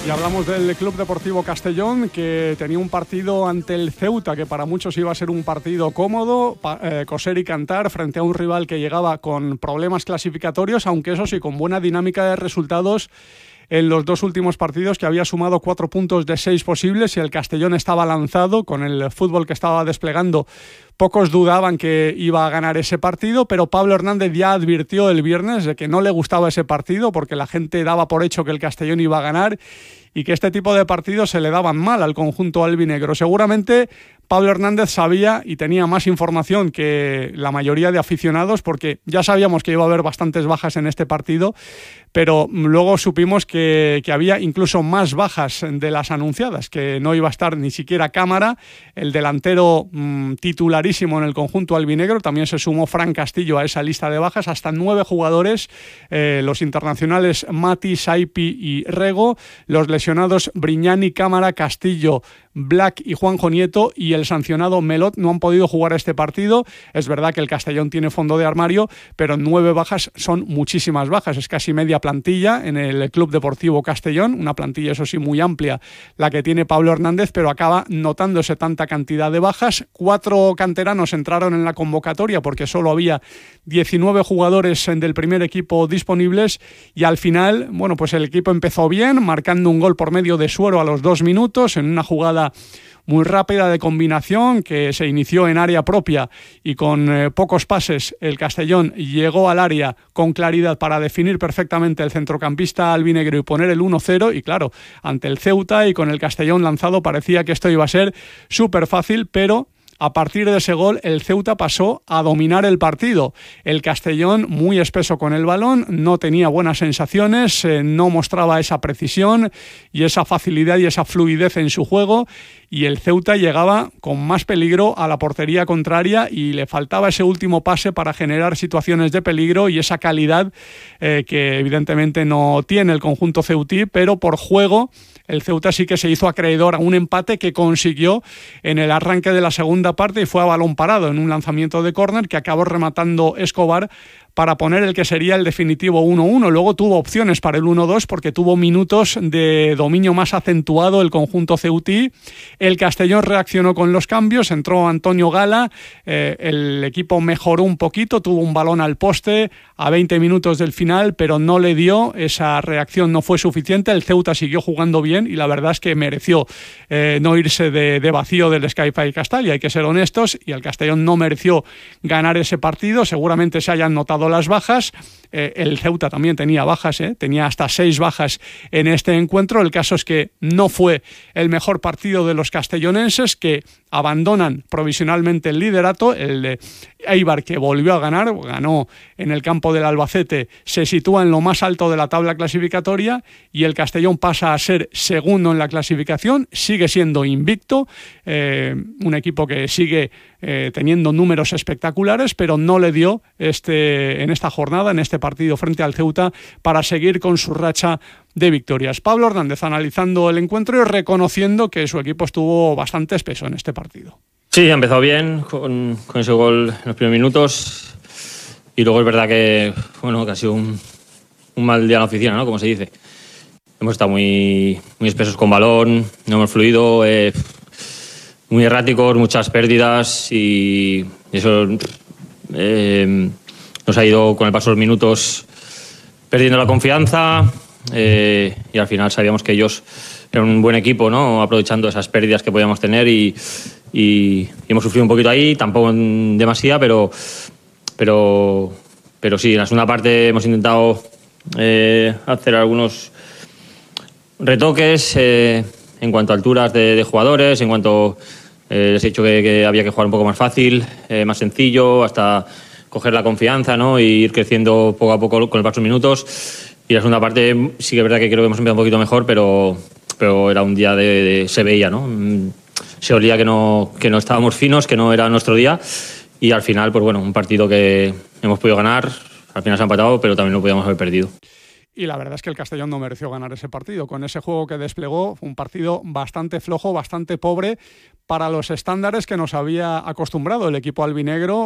Y hablamos del Club Deportivo Castellón, que tenía un partido ante el Ceuta, que para muchos iba a ser un partido cómodo, coser y cantar, frente a un rival que llegaba con problemas clasificatorios, aunque eso sí, con buena dinámica de resultados en los dos últimos partidos, que había sumado 4 puntos de 6 posibles, y el Castellón estaba lanzado con el fútbol que estaba desplegando. Pocos dudaban que iba a ganar ese partido, pero Pablo Hernández ya advirtió el viernes de que no le gustaba ese partido porque la gente daba por hecho que el Castellón iba a ganar y que este tipo de partidos se le daban mal al conjunto albinegro. Seguramente Pablo Hernández sabía y tenía más información que la mayoría de aficionados, porque ya sabíamos que iba a haber bastantes bajas en este partido, pero luego supimos que había incluso más bajas de las anunciadas, que no iba a estar ni siquiera Cámara, el delantero titularísimo en el conjunto albinegro. También se sumó Fran Castillo a esa lista de bajas, hasta 9 jugadores, los internacionales Mati, Saipi y Rego, los lesionados Brignani, Cámara, Castillo, Black y Juanjo Nieto, y el sancionado Melot no han podido jugar este partido. Es verdad que el Castellón tiene fondo de armario, pero 9 bajas son muchísimas bajas, es casi media plantilla en el Club Deportivo Castellón, una plantilla eso sí muy amplia la que tiene Pablo Hernández, pero acaba notándose tanta cantidad de bajas. 4 canteranos entraron en la convocatoria porque solo había 19 jugadores del primer equipo disponibles, y al final, bueno, pues el equipo empezó bien, marcando un gol por medio de Suero a los 2 minutos en una jugada muy rápida de combinación que se inició en área propia, y con pocos pases el Castellón llegó al área con claridad para definir perfectamente el centrocampista albinegro y poner el 1-0, y claro, ante el Ceuta y con el Castellón lanzado parecía que esto iba a ser súper fácil, pero a partir de ese gol, el Ceuta pasó a dominar el partido. El Castellón, muy espeso con el balón, no tenía buenas sensaciones, no mostraba esa precisión y esa facilidad y esa fluidez en su juego, y el Ceuta llegaba con más peligro a la portería contraria y le faltaba ese último pase para generar situaciones de peligro y esa calidad que evidentemente no tiene el conjunto ceutí, pero por juego el Ceuta sí que se hizo acreedor a un empate que consiguió en el arranque de la segunda parte, y fue a balón parado en un lanzamiento de córner que acabó rematando Escobar para poner el que sería el definitivo 1-1. Luego tuvo opciones para el 1-2 porque tuvo minutos de dominio más acentuado el conjunto ceutí. El Castellón reaccionó con los cambios, entró Antonio Gala, el equipo mejoró un poquito, tuvo un balón al poste a 20 minutos del final, pero no le dio, esa reacción no fue suficiente. El Ceuta siguió jugando bien y la verdad es que mereció no irse de vacío del Sky Castalia, hay que ser honestos, y el Castellón no mereció ganar ese partido. Seguramente se hayan notado las bajas. El Ceuta también tenía bajas, tenía hasta 6 bajas en este encuentro. El caso es que no fue el mejor partido de los castellonenses, que abandonan provisionalmente el liderato. El de Eibar, que volvió a ganar, ganó en el campo del Albacete, se sitúa en lo más alto de la tabla clasificatoria, y el Castellón pasa a ser segundo en la clasificación, sigue siendo invicto, un equipo que sigue teniendo números espectaculares, pero no le dio en esta jornada, en este partido frente al Ceuta, para seguir con su racha de victorias. Pablo Hernández analizando el encuentro y reconociendo que su equipo estuvo bastante espeso en este partido. Sí, ha empezado bien con ese gol en los primeros minutos, y luego es verdad que, bueno, que ha sido un mal día en la oficina, ¿no? Como se dice. Hemos estado muy espesos con balón, no hemos fluido, muy erráticos, muchas pérdidas, y eso nos ha ido con el paso de los minutos perdiendo la confianza, y al final sabíamos que ellos eran un buen equipo, ¿no? Aprovechando esas pérdidas que podíamos tener, y hemos sufrido un poquito ahí, tampoco demasiado, pero sí, en la segunda parte hemos intentado hacer algunos retoques en cuanto a alturas de jugadores, en cuanto les he dicho que había que jugar un poco más fácil, más sencillo, hasta coger la confianza, ¿no? Y ir creciendo poco a poco con el paso de los minutos. Y la segunda parte sí que es verdad que creo que hemos empezado un poquito mejor, pero era un día se veía, ¿no? Se olía que no estábamos finos, que no era nuestro día, y al final, pues bueno, un partido que hemos podido ganar, al final se ha empatado, pero también lo podíamos haber perdido. Y la verdad es que el Castellón no mereció ganar ese partido. Con ese juego que desplegó, fue un partido bastante flojo, bastante pobre para los estándares que nos había acostumbrado el equipo albinegro.